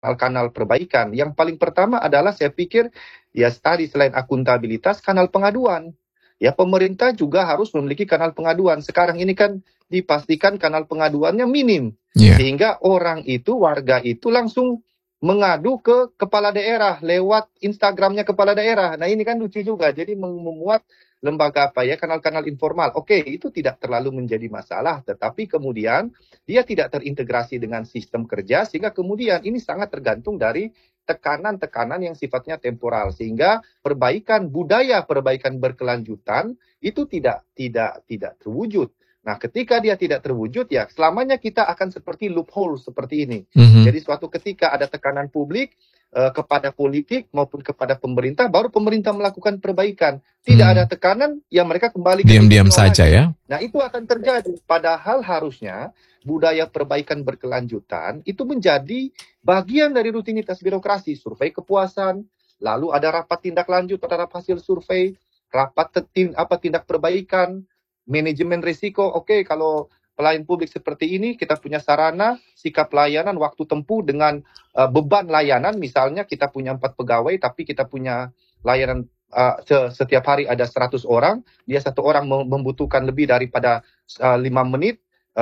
kanal perbaikan. Yang paling pertama adalah saya pikir ya tadi selain akuntabilitas, kanal pengaduan. Ya pemerintah juga harus memiliki kanal pengaduan. Sekarang ini kan dipastikan kanal pengaduannya minim. Sehingga orang itu, warga itu langsung mengadu ke kepala daerah lewat Instagramnya kepala daerah. Nah ini kan lucu juga. Jadi memuat lembaga kanal-kanal informal. Oke, itu tidak terlalu menjadi masalah. Tetapi kemudian dia tidak terintegrasi dengan sistem kerja. Sehingga kemudian ini sangat tergantung dari tekanan-tekanan yang sifatnya temporal. Sehingga budaya perbaikan berkelanjutan itu tidak terwujud. Nah, ketika dia tidak terwujud, ya selamanya kita akan seperti loophole seperti ini. Jadi suatu ketika ada tekanan publik kepada politik maupun kepada pemerintah, baru pemerintah melakukan perbaikan. Tidak ada tekanan, ya mereka kembali ke diam-diam saja ya. Nah, itu akan terjadi. Padahal harusnya budaya perbaikan berkelanjutan itu menjadi bagian dari rutinitas birokrasi, survei kepuasan, lalu ada rapat tindak lanjut terhadap hasil survei, rapat tindak perbaikan, manajemen risiko. Oke, kalau pelayan publik seperti ini, kita punya sarana, sikap layanan, waktu tempuh dengan beban layanan. Misalnya kita punya 4 pegawai, tapi kita punya layanan setiap hari ada 100 orang. Dia satu orang membutuhkan lebih daripada 5 menit.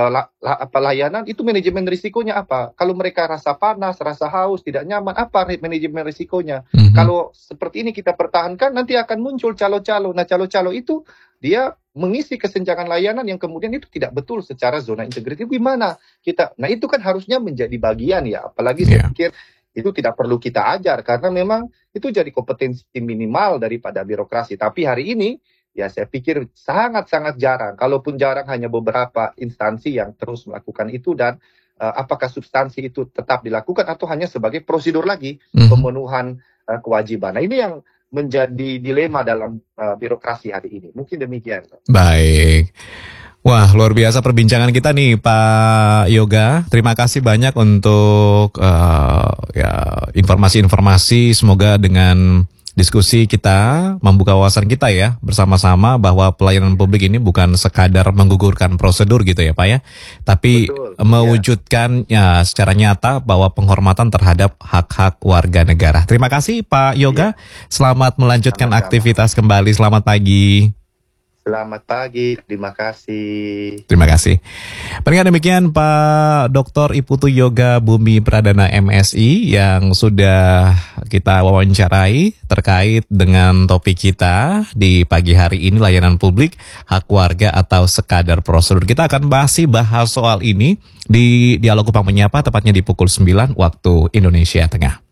Layanan itu manajemen risikonya apa? Kalau mereka rasa panas, rasa haus, tidak nyaman, apa manajemen risikonya? Kalau seperti ini kita pertahankan, nanti akan muncul calo-calo. Nah, calo-calo itu dia mengisi kesenjangan layanan yang kemudian itu tidak betul secara zona integriti. Gimana kita? Nah, itu kan harusnya menjadi bagian ya. Apalagi saya pikir itu tidak perlu kita ajar karena memang itu jadi kompetensi minimal daripada birokrasi. Tapi hari ini ya saya pikir sangat-sangat jarang. Kalaupun jarang, hanya beberapa instansi yang terus melakukan itu. Dan apakah substansi itu tetap dilakukan atau hanya sebagai prosedur lagi pemenuhan kewajiban. Nah, ini yang menjadi dilema dalam birokrasi hari ini. Mungkin demikian. Baik. Wah, luar biasa perbincangan kita nih Pak Yoga. Terima kasih banyak untuk informasi-informasi. Semoga dengan diskusi kita membuka wawasan kita ya bersama-sama bahwa pelayanan publik ini bukan sekadar menggugurkan prosedur gitu ya Pak ya, tapi mewujudkan ya secara nyata bahwa penghormatan terhadap hak-hak warga negara. Terima kasih Pak Yoga. Selamat melanjutkan aktivitas kembali. Selamat pagi. Selamat pagi, terima kasih. Terima kasih. Pendengar, demikian Pak Dr. Iputu Yoga Bumi Pradana MSI yang sudah kita wawancarai terkait dengan topik kita di pagi hari ini, layanan publik, hak warga atau sekadar prosedur. Kita akan masih bahas soal ini di Dialog Kupang Menyapa, tepatnya di pukul 9 waktu Indonesia Tengah.